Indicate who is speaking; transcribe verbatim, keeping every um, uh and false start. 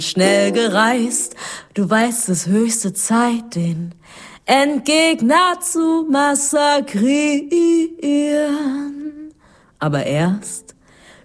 Speaker 1: schnell gereist, du weißt, es höchste Zeit, den Endgegner zu massakrieren. Aber erst